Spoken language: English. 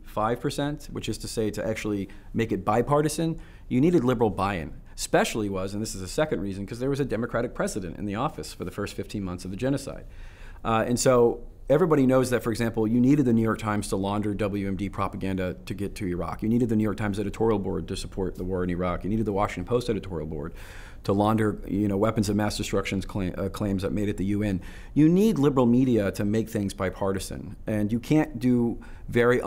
95%, which is to say to actually make it bipartisan, you needed liberal buy-in. Especially was, and this is the second reason, because there was a Democratic president in the office for the first 15 months of the genocide. And so everybody knows that, for example, you needed the New York Times to launder WMD propaganda to get to Iraq. You needed the New York Times editorial board to support the war in Iraq. You needed the Washington Post editorial board to launder, weapons of mass destruction claims that made it the UN. You need liberal media to make things bipartisan, and you can't do very